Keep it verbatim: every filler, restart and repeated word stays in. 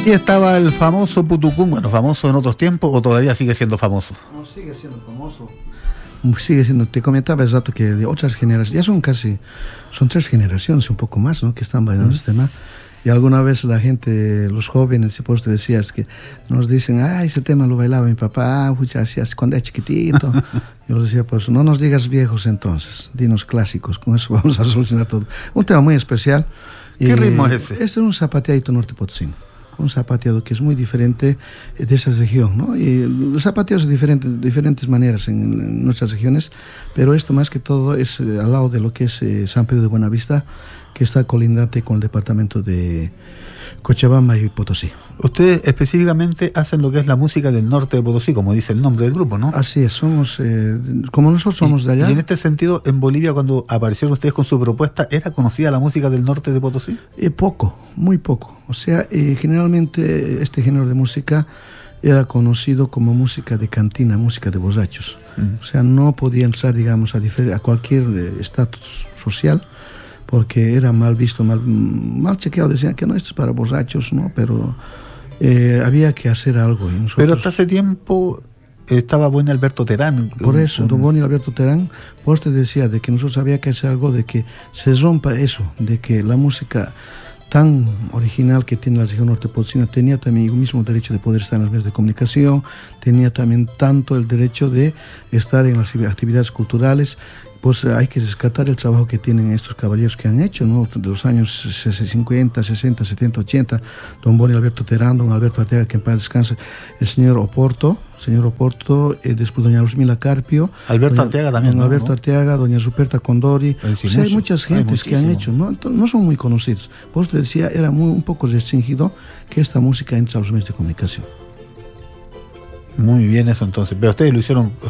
Y estaba el famoso Putucún, bueno, famoso en otros tiempos, o todavía sigue siendo famoso. No, sigue siendo famoso. Sigue siendo, te comentaba exacto que de otras generaciones, ya son casi, son tres generaciones, un poco más, ¿no? Que están bailando mm. este tema. Y alguna vez la gente, los jóvenes, pues te decías que nos dicen, ah, ese tema lo bailaba mi papá, muchachas, cuando era chiquitito. Yo les decía, pues no nos digas viejos entonces, dinos clásicos, con eso vamos a solucionar todo. Un tema muy especial. ¿Qué y ritmo es ese? Este es un zapateadito norte potosino, un zapateado que es muy diferente de esa región, ¿no? Y los zapateados de diferentes, diferentes maneras en, en nuestras regiones, pero esto más que todo es eh, al lado de lo que es eh, San Pedro de Buenavista, que está colindante con el departamento de Cochabamba y Potosí. Ustedes específicamente hacen lo que es la música del norte de Potosí, como dice el nombre del grupo, ¿no? Así es, somos, eh, como nosotros somos y, de allá. Y en este sentido, en Bolivia, cuando aparecieron ustedes con su propuesta, ¿era conocida la música del norte de Potosí? Eh, poco, muy poco. O sea, eh, generalmente este género de música era conocido como música de cantina, música de borrachos. Mm. O sea, no podía entrar, digamos, a, difer- a cualquier estatus eh, social, porque era mal visto, mal, mal chequeado, decían que no, esto es para borrachos, ¿no? Pero eh, había que hacer algo. Y nosotros, pero hasta hace tiempo estaba Boni Alberto Terán. Por eso, don Boni Alberto Terán, pues te decía de que nosotros había que hacer algo, de que se rompa eso, de que la música tan original que tiene la región norte potosina tenía también el mismo derecho de poder estar en los medios de comunicación, tenía también tanto el derecho de estar en las actividades culturales. Pues hay que rescatar el trabajo que tienen estos caballeros que han hecho, ¿no? De los años cincuenta, sesenta, setenta, ochenta, don Boni Alberto Terán, don Alberto Arteaga, que en paz descanse, el señor Oporto, señor Oporto, eh, después doña Rusmila Carpio, Alberto doña, Arteaga también, don ¿no? Alberto Arteaga, doña Ruperta Condori, o sea, hay muchas gentes hay que han hecho, ¿no? Entonces, no son muy conocidos. Por eso te decía, era muy, un poco restringido que esta música entre a los medios de comunicación. Muy bien eso entonces, pero ustedes lo hicieron